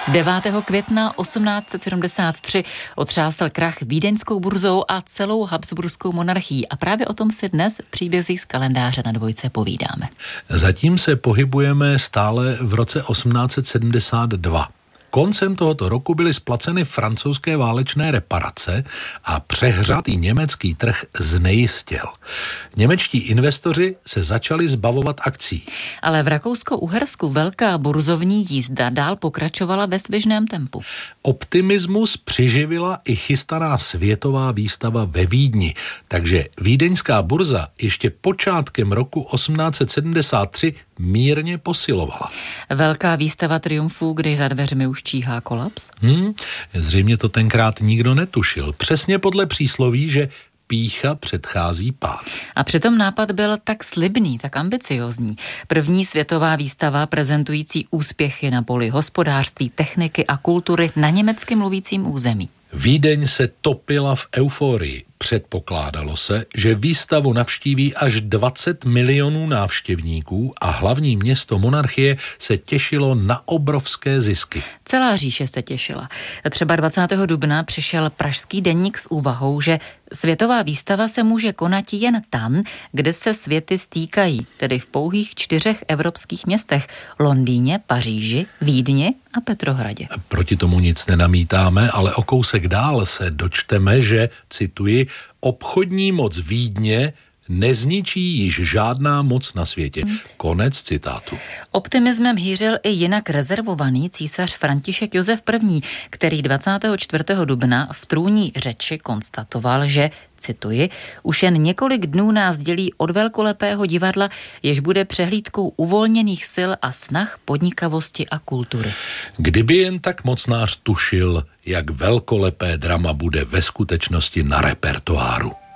9. května 1873 otřásl krach vídeňskou burzou a celou habsburskou monarchií. A právě o tom si dnes v příbězích z kalendáře na Dvojce povídáme. Zatím se pohybujeme stále v roce 1872. Koncem tohoto roku byly splaceny francouzské válečné reparace a přehřátý německý trh znejistěl. Němečtí investoři se začali zbavovat akcií. Ale v Rakousko-Uhersku velká burzovní jízda dál pokračovala ve svižném tempu. Optimismus přiživila i chystaná světová výstava ve Vídni, takže vídeňská burza ještě počátkem roku 1873 mírně posilovala. Velká výstava triumfů, když za dveřmi už číhá kolaps? Zřejmě to tenkrát nikdo netušil. Přesně podle přísloví, že pýcha předchází pád. A přitom nápad byl tak slibný, tak ambiciózní. První světová výstava prezentující úspěchy na poli hospodářství, techniky a kultury na německy mluvícím území. Vídeň se topila v euforii. Předpokládalo se, že výstavu navštíví až 20 milionů návštěvníků a hlavní město monarchie se těšilo na obrovské zisky. Celá říše se těšila. Třeba 20. dubna přišel pražský deník s úvahou, že světová výstava se může konat jen tam, kde se světy stýkají, tedy v pouhých 4 evropských městech: Londýně, Paříži, Vídni a Petrohradě. Proti tomu nic nenamítáme, ale o kousek dál se dočteme, že, cituji, obchodní moc Vídně nezničí již žádná moc na světě. Konec citátu. Optimismem hýřil i jinak rezervovaný císař František Josef I., který 24. dubna v trůní řeči konstatoval, že, cituji, už jen několik dnů nás dělí od velkolepého divadla, jež bude přehlídkou uvolněných sil a snah podnikavosti a kultury. Kdyby jen tak mocnář tušil, jak velkolepé drama bude ve skutečnosti na repertoáru.